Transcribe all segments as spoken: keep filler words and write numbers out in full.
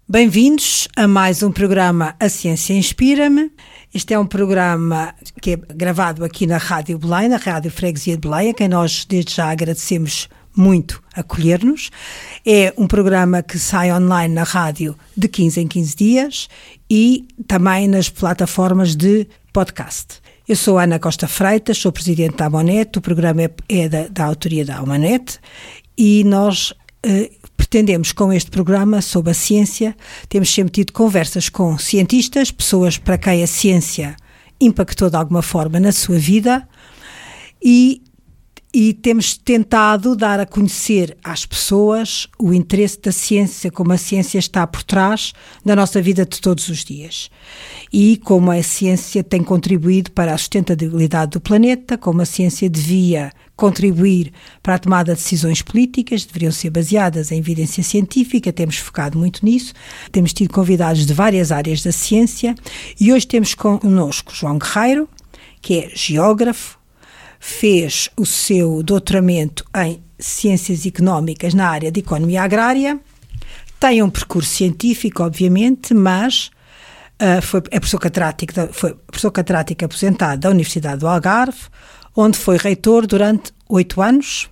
Bem-vindos a mais um programa A Ciência Inspira-me. Este é um programa que é gravado aqui na Rádio Belém, na Rádio Freguesia de Belém, a quem nós desde já agradecemos muito acolher-nos. É um programa que sai online na rádio de quinze em quinze dias e também nas plataformas de podcast. Eu sou Ana Costa Freitas, sou presidente da Amonet, o programa é, é da, da autoria da Amonet e nós eh, pretendemos com este programa sobre a ciência, temos sempre tido conversas com cientistas, pessoas para quem a ciência impactou de alguma forma na sua vida e E temos tentado dar a conhecer às pessoas o interesse da ciência, como a ciência está por trás da nossa vida de todos os dias. E como a ciência tem contribuído para a sustentabilidade do planeta, como a ciência devia contribuir para a tomada de decisões políticas, deveriam ser baseadas em evidência científica, temos focado muito nisso. Temos tido convidados de várias áreas da ciência e hoje temos connosco João Guerreiro, que é geógrafo, fez o seu doutoramento em Ciências Económicas na área de Economia Agrária, tem um percurso científico, obviamente, mas uh, foi, é professor catedrático, foi professor catedrático aposentado da Universidade do Algarve, onde foi reitor durante oito anos.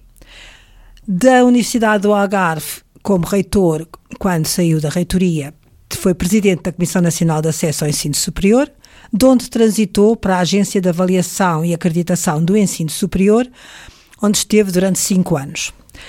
Da Universidade do Algarve, como reitor, quando saiu da reitoria, foi presidente da Comissão Nacional de Acesso ao Ensino Superior, de onde transitou para a Agência de Avaliação e Acreditação do Ensino Superior, onde esteve durante cinco anos.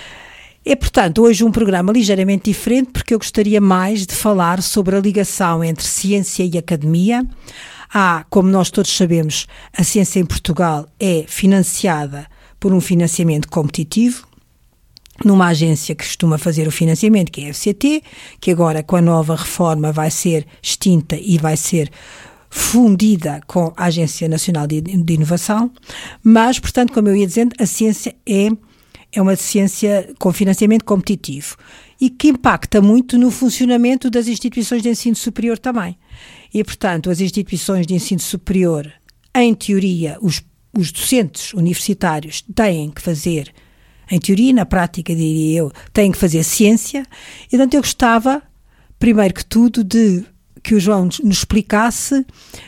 É, portanto, hoje um programa ligeiramente diferente, porque eu gostaria mais de falar sobre a ligação entre ciência e academia. Há, como nós todos sabemos, a ciência em Portugal é financiada por um financiamento competitivo, numa agência que costuma fazer o financiamento, que é a F C T, que agora com a nova reforma vai ser extinta e vai ser fundida com a Agência Nacional de, de Inovação, mas, portanto, como eu ia dizendo, a ciência é, é uma ciência com financiamento competitivo e que impacta muito no funcionamento das instituições de ensino superior também. E, portanto, as instituições de ensino superior, em teoria, os, os docentes universitários têm que fazer, em teoria e na prática, diria eu, têm que fazer ciência, e, portanto, eu gostava, primeiro que tudo, de que o João nos explicasse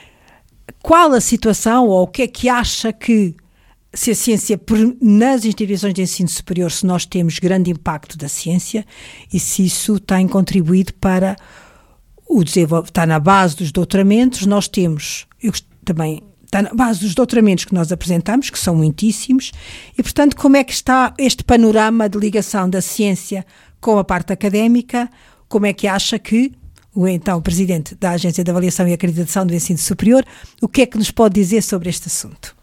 qual a situação ou o que é que acha que se a ciência, nas instituições de ensino superior, se nós temos grande impacto da ciência e se isso tem contribuído para o desenvolvimento, está na base dos doutoramentos, nós temos, eu também, está na base dos doutoramentos que nós apresentamos, que são muitíssimos, e portanto como é que está este panorama de ligação da ciência com a parte académica, como é que acha que o então Presidente da Agência de Avaliação e Acreditação do Ensino Superior, o que é que nos pode dizer sobre este assunto?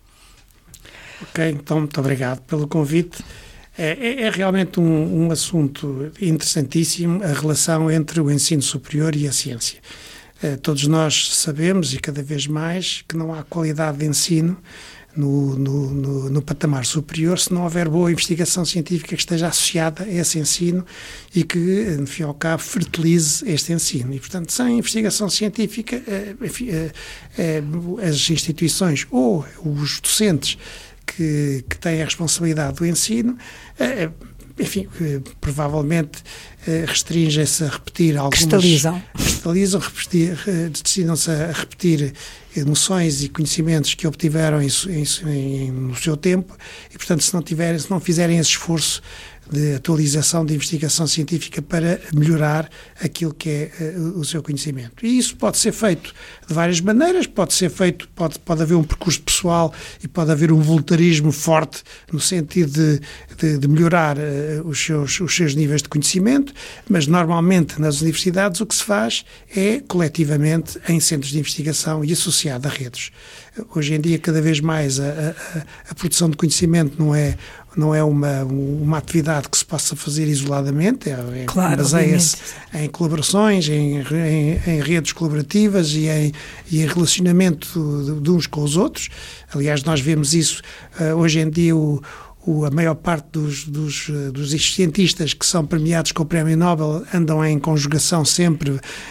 Ok, então muito obrigado pelo convite. É, é, é realmente um, um assunto interessantíssimo, a relação entre o ensino superior e a ciência. É, todos nós sabemos, e cada vez mais, que não há qualidade de ensino No, no, no, no patamar superior se não houver boa investigação científica que esteja associada a esse ensino e que, no fim ao cabo, fertilize este ensino. E, portanto, sem investigação científica, eh, enfim, eh, eh, as instituições ou os docentes que, que têm a responsabilidade do ensino, eh, enfim, eh, provavelmente eh, restringem-se a repetir algumas... Cristalizam. Cristalizam, repetir, eh, decidam-se a repetir noções e conhecimentos que obtiveram em, em, em, no seu tempo e, portanto, se não, tiverem, se não fizerem esse esforço de atualização de investigação científica para melhorar aquilo que é uh, o seu conhecimento. E isso pode ser feito de várias maneiras, pode ser feito, pode, pode haver um percurso pessoal e pode haver um voluntarismo forte no sentido de, de, de melhorar uh, os, seus, os seus níveis de conhecimento, mas normalmente nas universidades o que se faz é coletivamente em centros de investigação e associado a redes. Hoje em dia, cada vez mais, a, a, a produção de conhecimento não é, não é uma, uma atividade que se possa fazer isoladamente, é, claro, baseia-se em colaborações, em, em, em redes colaborativas e em, e em relacionamento de, de uns com os outros. Aliás, nós vemos isso uh, hoje em dia, o, o, a maior parte dos, dos, dos cientistas que são premiados com o Prémio Nobel andam em conjugação sempre